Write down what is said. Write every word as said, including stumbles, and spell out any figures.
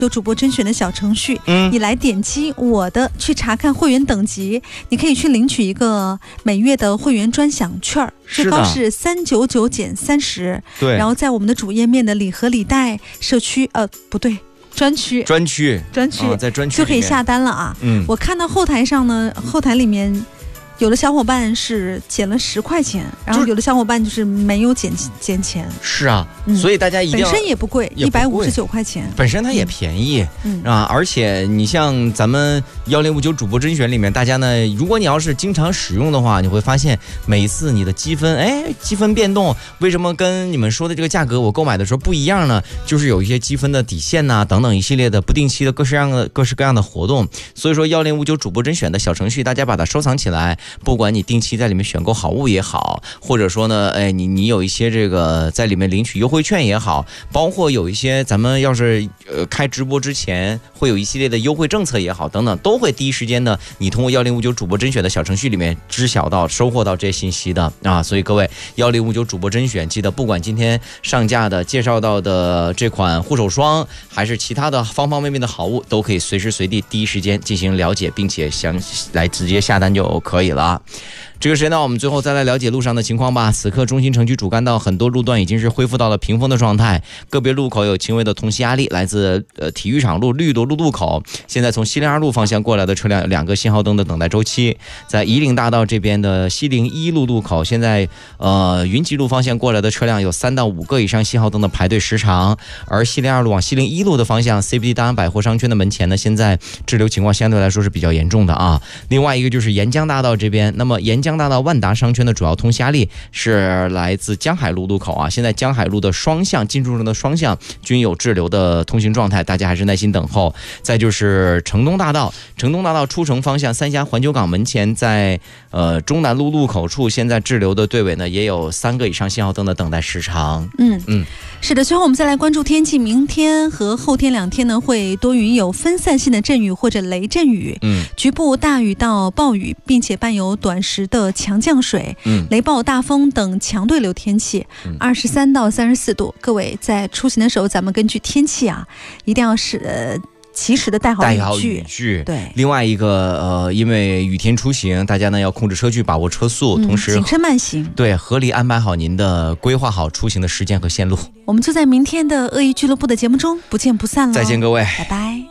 有主播甄选的小程序， 嗯， 你来点击我的去查看会员等级，你可以去领取一个每月的会员专享券，最高是三九九减三十。 对， 然后在我们的主页面的礼盒礼袋社区，呃，不对，专区， 专区， 专区， 啊、在专区就可以下单了啊。 嗯， 我看到后台上呢，后台里面。有的小伙伴是减了十块钱，然后有的小伙伴就是没有减减钱。 是啊、嗯，所以大家一定要本身也不贵，一百五十九块钱， 本身它也便宜，嗯啊，而且你像咱们幺零五九主播甄选里面，大家呢，如果你要是经常使用的话，你会发现每一次你的积分，哎，积分变动，为什么跟你们说的这个价格我购买的时候不一样呢？就是有一些积分的底线呐、啊，等等一系列的不定期的各式各样的各式各样的活动。所以说幺零五九主播甄选的小程序，大家把它收藏起来。不管你定期在里面选购好物也好，或者说呢，哎，你你有一些这个在里面领取优惠券也好，包括有一些咱们要是呃开直播之前会有一系列的优惠政策也好，等等，都会第一时间的你通过幺零五九主播甄选的小程序里面知晓到、收获到这些信息的啊。所以各位幺零五九主播甄选，记得不管今天上架的介绍到的这款护手霜，还是其他的方方面面的好物，都可以随时随地第一时间进行了解，并且详来直接下单就可以了。这个时间呢，我们最后再来了解路上的情况吧。此刻中心城区主干道很多路段已经是恢复到了平风的状态，个别路口有轻微的同时压力，来自呃体育场路绿萝路路口，现在从西陵二路方向过来的车辆有两个信号灯的等待周期。在夷陵大道这边的西陵一路路口，现在呃云集路方向过来的车辆有三到五个以上信号灯的排队时长，而西陵二路往西陵一路的方向 C B D 大安百货商圈的门前呢，现在滞留情况相对来说是比较严重的啊。另外一个就是沿江大道这边，那么沿江大道万达商圈的主要通压力是来自江海路路口啊，现在江海路的双向进出路的双向均有滞留的通行状态，大家还是耐心等候。再就是城东大道，城东大道出城方向三峡环球港门前，在呃中南路路口处，现在滞留的队尾呢也有三个以上信号灯的等待时长。 嗯嗯，是的。最后我们再来关注天气，明天和后天两天呢会多云，有分散性的阵雨或者雷阵雨，嗯，局部大雨到暴雨，并且伴有短时的强降水、嗯、雷暴、大风等强对流天气，二十三到三十四度。各位在出行的时候，咱们根据天气啊，一定要是呃及时的带好雨具。带好雨具。对。另外一个呃，因为雨天出行，大家呢要控制车距，把握车速，嗯、同时谨慎慢行。对，合理安排好您的规划好出行的时间和线路。我们就在明天的恶意俱乐部的节目中不见不散了。再见，各位，拜拜。